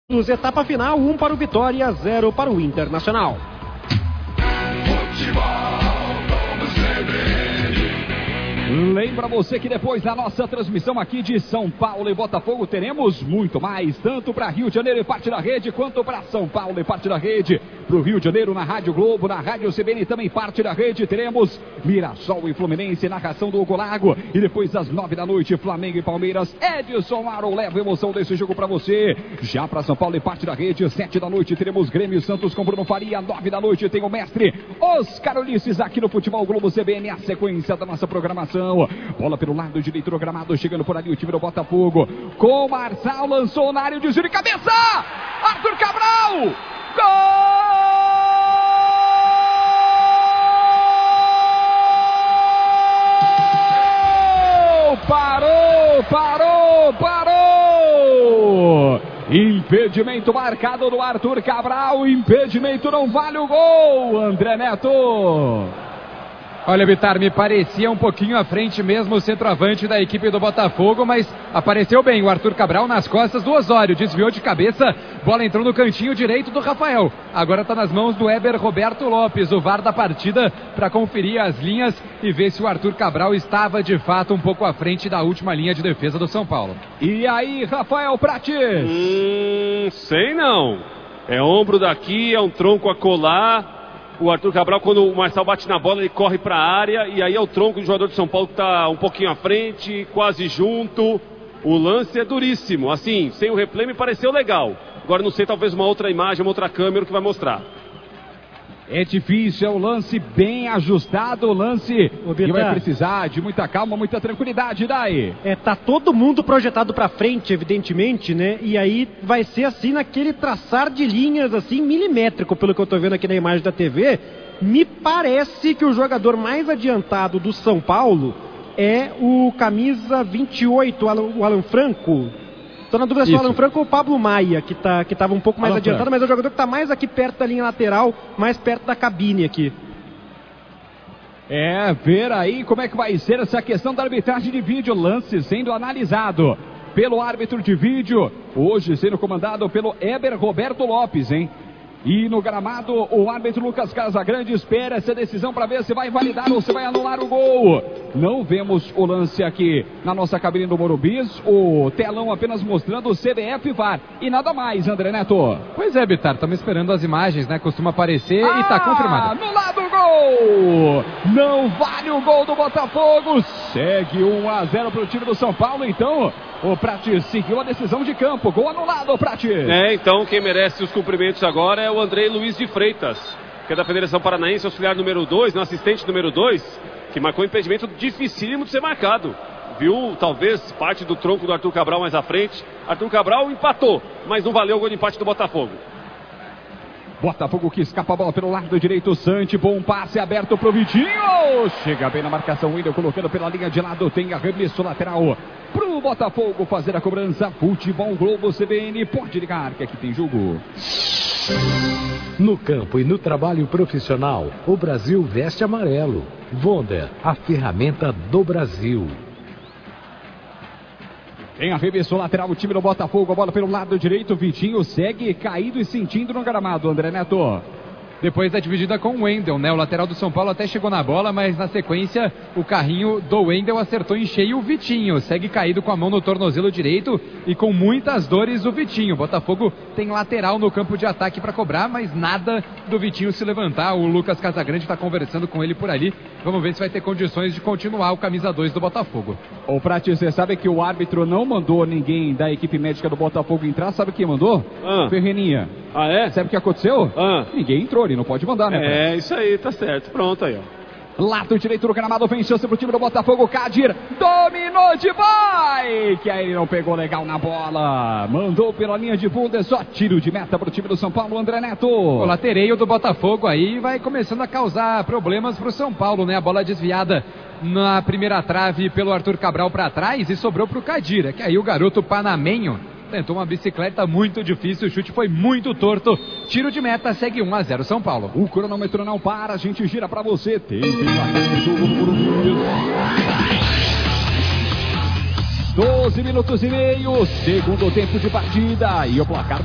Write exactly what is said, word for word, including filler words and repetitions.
Etapa final, um para o Vitória, zero para o Internacional. Lembra você que depois da nossa transmissão aqui de São Paulo e Botafogo teremos muito mais, tanto para Rio de Janeiro e parte da rede, quanto para São Paulo e parte da rede. Para o Rio de Janeiro na Rádio Globo, na Rádio C B N também parte da rede, teremos Mirassol e Fluminense, narração do Hugo Lago. E depois às nove da noite, Flamengo e Palmeiras, Edson Aro leva a emoção desse jogo para você. Já para São Paulo e parte da rede, sete da noite teremos Grêmio e Santos com Bruno Faria, nove da noite tem o mestre Oscar Ulisses aqui no Futebol Globo C B N, a sequência da nossa programação. Bola pelo lado direito do gramado, chegando por ali o time do Botafogo. Com o Marçal, lançou na área, desvio de cabeça! Arthur Cabral! Gol! Parou, parou, parou! Impedimento marcado do Arthur Cabral, impedimento não vale o gol, André Neto. Olha, Bitar, me parecia um pouquinho à frente mesmo o centroavante da equipe do Botafogo, mas apareceu bem o Arthur Cabral nas costas do Osório, desviou de cabeça, bola entrou no cantinho direito do Rafael. Agora está nas mãos do Eber Roberto Lopes, o V A R da partida, para conferir as linhas e ver se o Arthur Cabral estava de fato um pouco à frente da última linha de defesa do São Paulo. E aí, Rafael Prates? Hum, sei não. É ombro daqui, é um tronco a colar. O Arthur Cabral, quando o Marçal bate na bola, ele corre para a área, e aí é o tronco do jogador de São Paulo que está um pouquinho à frente, quase junto. O lance é duríssimo, assim, sem o replay me pareceu legal. Agora não sei, talvez uma outra imagem, uma outra câmera que vai mostrar. É difícil, é um lance bem ajustado, o lance que vai precisar de muita calma, muita tranquilidade, daí. É, tá todo mundo projetado pra frente, evidentemente, né? E aí vai ser assim naquele traçar de linhas, assim, milimétrico, pelo que eu tô vendo aqui na imagem da T V. Me parece que o jogador mais adiantado do São Paulo é o camisa vinte e oito, o Alan, o Alan Franco. Tô na dúvida se o Alan Franco ou o Pablo Maia, que, tá, que tava um pouco mais Alan adiantado, Franco. Mas é o jogador que tá mais aqui perto da linha lateral, mais perto da cabine aqui. É, ver aí como é que vai ser essa questão da arbitragem de vídeo, lance sendo analisado pelo árbitro de vídeo, hoje sendo comandado pelo Eber Roberto Lopes, hein? E no gramado, o árbitro Lucas Casagrande espera essa decisão para ver se vai validar ou se vai anular o gol. Não vemos o lance aqui na nossa cabine do Morumbis, o telão apenas mostrando o C B F V A R e nada mais, André Neto. Pois é, Bitar, estamos esperando as imagens, né? Costuma aparecer ah, e tá confirmado. Anulado o gol! Não vale o gol do Botafogo, segue um a zero para o time do São Paulo, então o Prates seguiu a decisão de campo, gol anulado, Prates. É, então quem merece os cumprimentos agora é o Andrei Luiz de Freitas, que é da Federação Paranaense, auxiliar número dois, no assistente número dois, que marcou um impedimento dificílimo de ser marcado. Viu, talvez, parte do tronco do Arthur Cabral mais à frente. Arthur Cabral empatou, mas não valeu o gol de empate do Botafogo. Botafogo que escapa a bola pelo lado direito, Sante, bom passe aberto pro Vitinho, chega bem na marcação, Wendel colocando pela linha de lado, tem arremesso lateral pro Botafogo fazer a cobrança. Futebol Globo C B N, pode ligar que aqui tem jogo. No campo e no trabalho profissional, o Brasil veste amarelo. Vonda, a ferramenta do Brasil. Tem arremesso lateral o time do Botafogo, a bola pelo lado direito, Vitinho segue caído e sentindo no gramado, André Neto. Depois da dividida com o Wendel, né? O lateral do São Paulo até chegou na bola, mas na sequência o carrinho do Wendel acertou em cheio o Vitinho. Segue caído com a mão no tornozelo direito e com muitas dores o Vitinho. O Botafogo tem lateral no campo de ataque para cobrar, mas nada do Vitinho se levantar. O Lucas Casagrande está conversando com ele por ali. Vamos ver se vai ter condições de continuar o camisa dois do Botafogo. Ô Prates, você sabe que o árbitro não mandou ninguém da equipe médica do Botafogo entrar? Sabe quem mandou? Ah. Ferreirinha. Ah, é? Sabe o que aconteceu? Ah. Ninguém entrou, ele não pode mandar, né? É, isso aí, tá certo. Pronto aí, ó. Lado direito do gramado, vem chance pro time do Botafogo, Kadir dominou de bike, aí ele não pegou legal na bola, mandou pela linha de fundo, é só tiro de meta pro time do São Paulo, André Neto. O latereio do Botafogo aí vai começando a causar problemas pro São Paulo, né? A bola desviada na primeira trave pelo Arthur Cabral para trás e sobrou pro Kadir, que aí o garoto panamenho tentou uma bicicleta muito difícil, o chute foi muito torto. Tiro de meta, segue um a zero São Paulo. O cronômetro não para, a gente gira pra você. Tem que marcar o jogo no Morumbi. doze minutos e meio, segundo tempo de partida. E o placar